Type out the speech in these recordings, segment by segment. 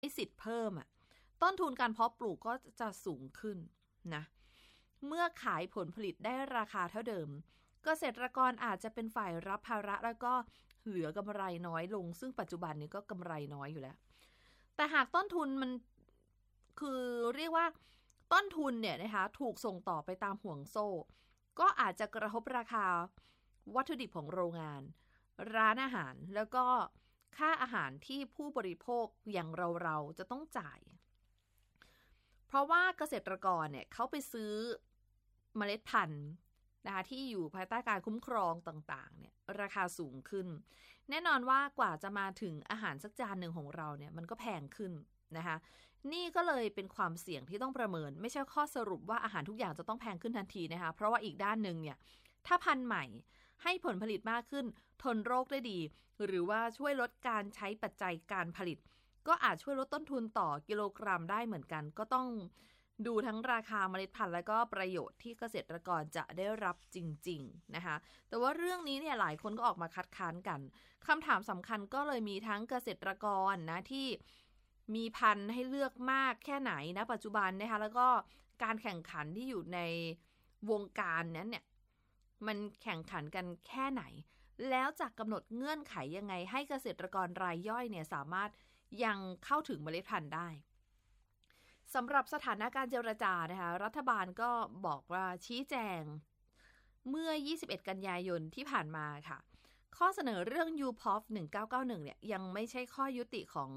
สิทธิ์เพิ่มต้นทุนการเพาะปลูกก็จะสูงขึ้นนะเมื่อขายผลผลิตได้ราคาเท่าเดิมเกษตรกรอาจจะเป็นฝ่ายรับภาระแล้วก็เหลือกำไรน้อยลงซึ่งปัจจุบันนี้ก็กำไรน้อยอยู่แล้วแต่หากต้นทุนมันคือเรียกว่าต้นทุนเนี่ยนะคะถูกส่งต่อไปตามห่วงโซ่ก็อาจจะกระทบราคาวัตถุดิบของโรงงานร้านอาหารแล้วก็ค่าอาหารที่ผู้บริโภคอย่างเราจะต้องจ่ายเพราะว่าเกษตรกรเนี่ยเขาไปซื้อเมล็ดพันธุ์นะคะที่อยู่ภายใต้การคุ้มครองต่างๆเนี่ยราคาสูงขึ้นแน่นอนว่ากว่าจะมาถึงอาหารสักจานหนึ่งของเราเนี่ยมันก็แพงขึ้นนะคะนี่ก็เลยเป็นความเสี่ยงที่ต้องประเมินไม่ใช่ข้อสรุปว่าอาหารทุกอย่างจะต้องแพงขึ้นทันทีนะคะเพราะว่าอีกด้านหนึ่งเนี่ยถ้าพันธุ์ใหม่ให้ผลผลิตมากขึ้นทนโรคได้ดีหรือว่าช่วยลดการใช้ปัจจัยการผลิตก็อาจช่วยลดต้นทุนต่อกิโลกรัมได้เหมือนกันก็ต้องดูทั้งราคาเมล็ดพันธุ์และก็ประโยชน์ที่เกษตรกรจะได้รับจริงๆนะคะแต่ว่าเรื่องนี้เนี่ยหลายคนก็ออกมาคัดค้านกันคำถามสำคัญก็เลยมีทั้งเกษตรกรนะที่มีพันธุ์ให้เลือกมากแค่ไหนนะปัจจุบันนะคะแล้วก็การแข่งขันที่อยู่ในวงการนั้นเนี่ยมันแข่งขันกันแค่ไหนแล้วจะกำหนดเงื่อนไขยังไงให้เกษตรกรรายย่อยเนี่ยสามารถยังเข้าถึงเมล็ดพันธุ์ได้สำหรับสถานการณ์เจรจานะคะรัฐบาลก็บอกว่าชี้แจงเมื่อ21กันยายนที่ผ่านมาค่ะข้อเสนอเรื่อง UPOF 1991เนี่ยยังไม่ใช่ข้อยุติของ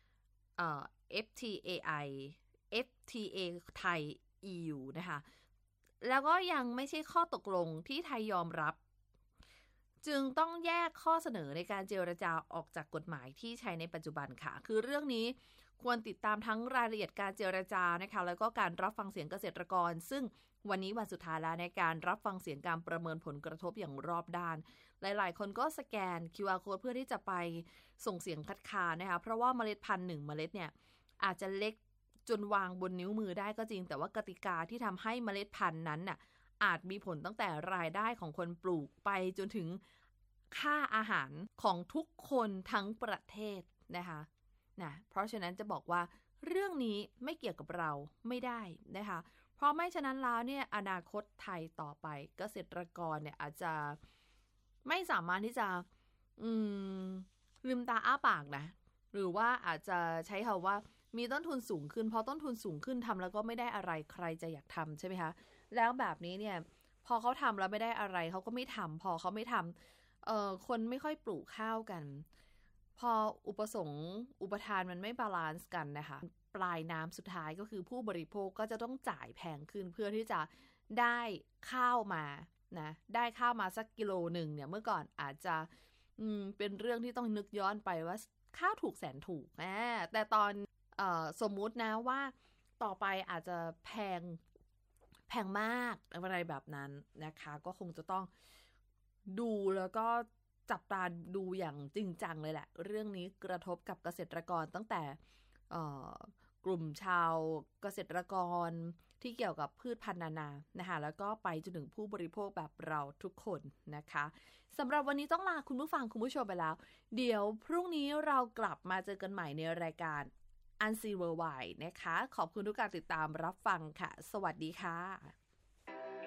FTA ไทย EU นะคะแล้วก็ยังไม่ใช่ข้อตกลงที่ไทยยอมรับจึงต้องแยกข้อเสนอในการเจรจาออกจากกฎหมายที่ใช้ในปัจจุบันค่ะคือเรื่องนี้ควรติดตามทั้งรายละเอียดการเจรจานะคะแล้วก็การรับฟังเสียงเกษตรกรซึ่งวันนี้วันสุดท้ายแล้วในการรับฟังเสียงการประเมินผลกระทบอย่างรอบด้านหลายๆคนก็สแกน QR Code เพื่อที่จะไปส่งเสียงคัดค้านนะคะเพราะว่าเมล็ดพันธุ์1เมล็ดเนี่ยอาจจะเล็กจนวางบนนิ้วมือได้ก็จริงแต่ว่ากติกาที่ทำให้เมล็ดพันธุ์นั้นน่ะอาจมีผลตั้งแต่รายได้ของคนปลูกไปจนถึงค่าอาหารของทุกคนทั้งประเทศนะคะเพราะฉะนั้นจะบอกว่าเรื่องนี้ไม่เกี่ยวกับเราไม่ได้นะคะเพราะไม่ฉะนั้นแล้วเนี่ยอนาคตไทยต่อไปเกษตรกรเนี่ยอาจจะไม่สามารถที่จะลืมตาอ้าปากนะหรือว่าอาจจะใช้คำว่ามีต้นทุนสูงขึ้นพอต้นทุนสูงขึ้นทำแล้วก็ไม่ได้อะไรใครจะอยากทำใช่ไหมคะแล้วแบบนี้เนี่ยพอเขาทำแล้วไม่ได้อะไรเขาก็ไม่ทำพอเขาไม่ทำคนไม่ค่อยปลูกข้าวกันพออุปสงค์อุปทานมันไม่บาลานซ์กันนะคะปลายน้ำสุดท้ายก็คือผู้บริโภคก็จะต้องจ่ายแพงขึ้นเพื่อที่จะได้ข้าวมานะได้ข้าวมาสักกิโลหนึ่งเนี่ยเมื่อก่อนอาจจะเป็นเรื่องที่ต้องนึกย้อนไปว่าข้าวถูกแสนถูกแต่ตอนสมมุตินะว่าต่อไปอาจจะแพงมากอะไรแบบนั้นนะคะก็คงจะต้องดูแล้วก็จับตาดูอย่างจริงจังเลยแหละเรื่องนี้กระทบกับเกษตรกรตั้งแต่กลุ่มชาวเกษตรกรที่เกี่ยวกับพืชพันธุ์นานานะคะแล้วก็ไปจนถึงผู้บริโภคแบบเราทุกคนนะคะสำหรับวันนี้ต้องลาคุณผู้ฟังคุณผู้ชมไปแล้วเดี๋ยวพรุ่งนี้เรากลับมาเจอกันใหม่ในรายการUnseen Worldwide นะคะขอบคุณทุกการติดตามรับฟังค่ะสวัสดีค่ะ